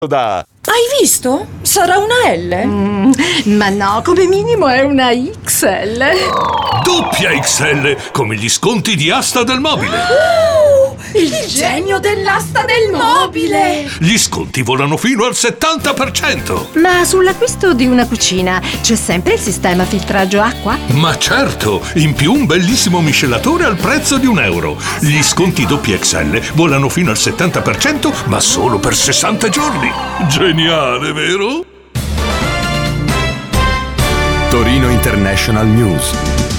da... Hai visto? Sarà una L? Ma no, come minimo è una XL. Doppia XL, come gli sconti di Asta del Mobile. Il genio dell'asta del mobile! Gli sconti volano fino al 70%. Ma sull'acquisto di una cucina c'è sempre il sistema filtraggio acqua? Ma certo, in più un bellissimo miscelatore al prezzo di €1. Gli sconti doppia XL volano fino al 70%, ma solo per 60 giorni. Geniale, vero? Torino International News.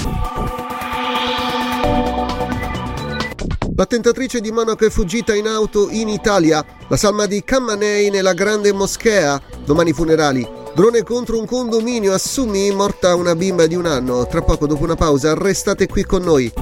La tentatrice di Monaco è fuggita in auto in Italia. La salma di Khamenei nella grande moschea. Domani funerali. Drone contro un condominio a Sumi, morta una bimba di 1 anno. Tra poco, dopo una pausa, restate qui con noi.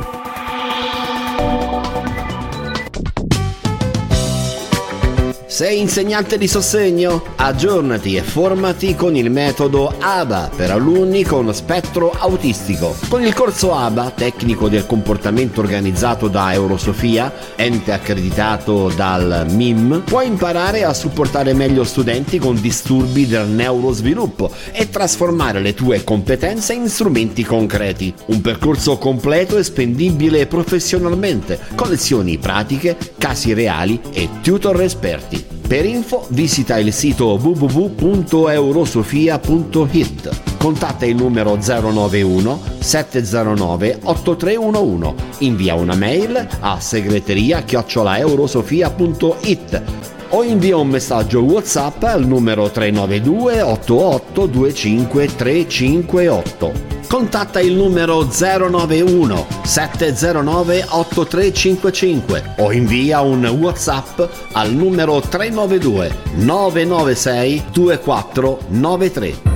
Sei insegnante di sostegno? Aggiornati e formati con il metodo ABA per alunni con spettro autistico. Con il corso ABA, tecnico del comportamento organizzato da Eurosofia, ente accreditato dal MIM, puoi imparare a supportare meglio studenti con disturbi del neurosviluppo e trasformare le tue competenze in strumenti concreti. Un percorso completo e spendibile professionalmente, con lezioni pratiche, casi reali e tutor esperti. Per info visita il sito www.eurosofia.it. Contatta il numero 091 709 8311. Invia una mail a segreteria@eurosofia.it o invia un messaggio WhatsApp al numero 392 88 25 358. Contatta il numero 091 709 8355 o invia un WhatsApp al numero 392 996 2493.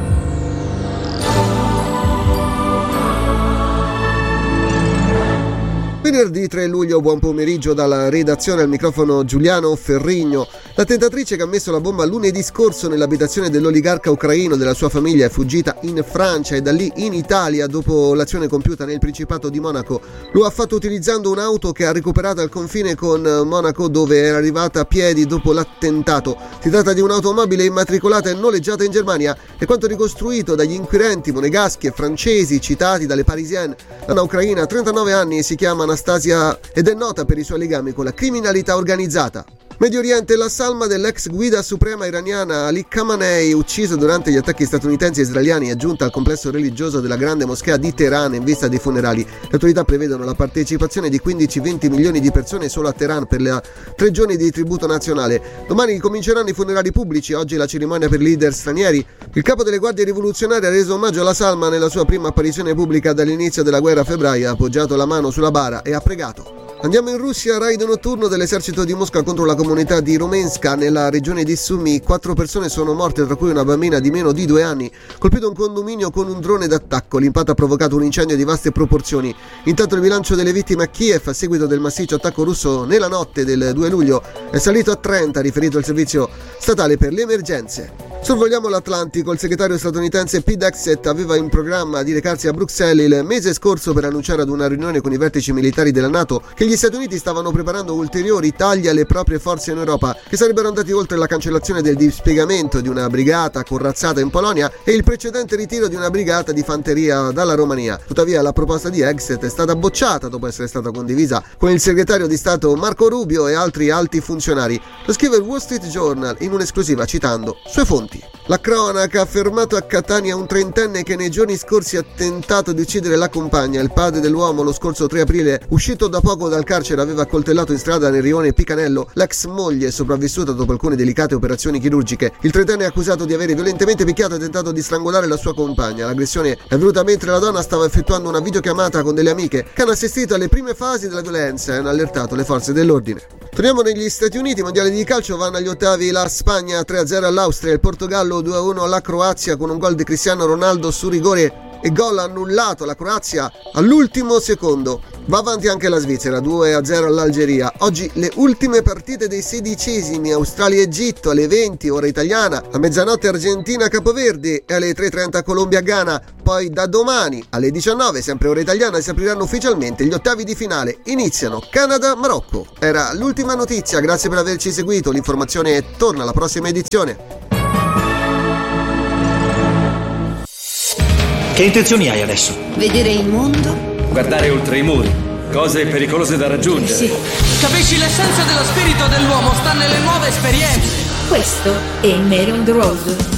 Venerdì 3 luglio, buon pomeriggio dalla redazione, al microfono Giuliano Ferrigno. La tentatrice che ha messo la bomba lunedì scorso nell'abitazione dell'oligarca ucraino e della sua famiglia è fuggita in Francia e da lì in Italia dopo l'azione compiuta nel Principato di Monaco. Lo ha fatto utilizzando un'auto che ha recuperato al confine con Monaco, dove era arrivata a piedi dopo l'attentato. Si tratta di un'automobile immatricolata e noleggiata in Germania e quanto ricostruito dagli inquirenti monegaschi e francesi citati dalle Parisienne. Donna ucraina, 39 anni, si chiama Anastasia ed è nota per i suoi legami con la criminalità organizzata. Medio Oriente, la salma dell'ex guida suprema iraniana Ali Khamenei, ucciso durante gli attacchi statunitensi e israeliani, è giunta al complesso religioso della grande moschea di Teheran in vista dei funerali. Le autorità prevedono la partecipazione di 15-20 milioni di persone solo a Teheran per le 3 giorni di tributo nazionale. Domani cominceranno i funerali pubblici, oggi la cerimonia per i leader stranieri. Il capo delle guardie rivoluzionarie ha reso omaggio alla salma nella sua prima apparizione pubblica dall'inizio della guerra a febbraio, ha appoggiato la mano sulla bara e ha pregato. Andiamo in Russia, raid notturno dell'esercito di Mosca contro la comunità di Rumenska nella regione di Sumy. 4 persone sono morte, tra cui una bambina di meno di 2 anni. Colpito un condominio con un drone d'attacco, l'impatto ha provocato un incendio di vaste proporzioni. Intanto il bilancio delle vittime a Kiev a seguito del massiccio attacco russo nella notte del 2 luglio è salito a 30, riferito il servizio statale per le emergenze. Sorvoliamo l'Atlantico. Il segretario statunitense Pete Hegseth aveva in programma di recarsi a Bruxelles il mese scorso per annunciare ad una riunione con i vertici militari della NATO che gli Stati Uniti stavano preparando ulteriori tagli alle proprie forze in Europa, che sarebbero andati oltre la cancellazione del dispiegamento di una brigata corazzata in Polonia e il precedente ritiro di una brigata di fanteria dalla Romania. Tuttavia la proposta di Hegseth è stata bocciata dopo essere stata condivisa con il segretario di Stato Marco Rubio e altri alti funzionari. Lo scrive il Wall Street Journal in un'esclusiva citando sue fonti. La cronaca ha fermato a Catania un 30enne che nei giorni scorsi ha tentato di uccidere la compagna. Il padre dell'uomo lo scorso 3 aprile, uscito da poco dal carcere, aveva accoltellato in strada nel rione Picanello l'ex moglie sopravvissuta dopo alcune delicate operazioni chirurgiche. Il 30enne è accusato di avere violentemente picchiato e tentato di strangolare la sua compagna. L'aggressione è avvenuta mentre la donna stava effettuando una videochiamata con delle amiche che hanno assistito alle prime fasi della violenza e hanno allertato le forze dell'ordine. Torniamo negli Stati Uniti. Mondiale di calcio, vanno agli ottavi la Spagna 3-0 all'Austria, il Portogallo 2-1 alla Croazia con un gol di Cristiano Ronaldo su rigore e gol annullato alla Croazia all'ultimo secondo. Va avanti anche la Svizzera, 2-0 all'Algeria. Oggi le ultime partite dei 16esimi, Australia-Egitto alle 20 ora italiana, a mezzanotte Argentina-Capoverde e alle 3:30 Colombia-Ghana. Poi da domani alle 19, sempre ora italiana, si apriranno ufficialmente gli ottavi di finale. Iniziano Canada-Marocco. Era l'ultima notizia, grazie per averci seguito, l'informazione torna alla prossima edizione. Che intenzioni hai adesso? Vedere il mondo? Guardare oltre i muri. Cose pericolose da raggiungere. Sì. Capisci, l'essenza dello spirito dell'uomo sta nelle nuove esperienze. Questo è Mary on the Road.